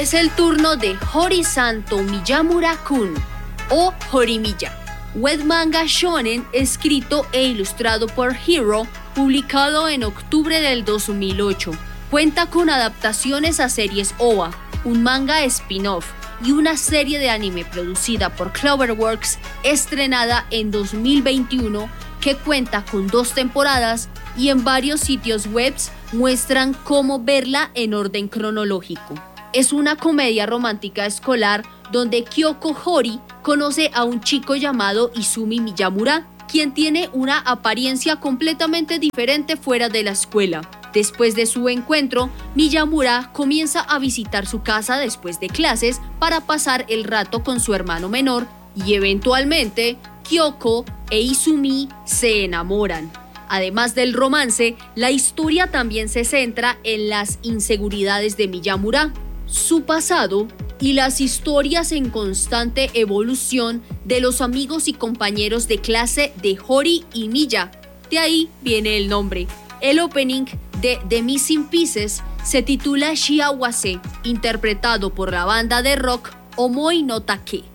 Es el turno de Hori-Santo Miyamura-kun, o Horimiya, webmanga shonen escrito e ilustrado por Hero, publicado en octubre del 2008. Cuenta con adaptaciones a series OVA, un manga spin-off y una serie de anime producida por Cloverworks, estrenada en 2021, que cuenta con 2 temporadas y en varios sitios web muestran cómo verla en orden cronológico. Es una comedia romántica escolar donde Kyoko Hori conoce a un chico llamado Izumi Miyamura, quien tiene una apariencia completamente diferente fuera de la escuela. Después de su encuentro, Miyamura comienza a visitar su casa después de clases para pasar el rato con su hermano menor y eventualmente Kyoko e Izumi se enamoran. Además del romance, la historia también se centra en las inseguridades de Miyamura, su pasado y las historias en constante evolución de los amigos y compañeros de clase de Hori y Miya. De ahí viene el nombre. El opening de The Missing Pieces se titula Shiawase, interpretado por la banda de rock Omoi no Take.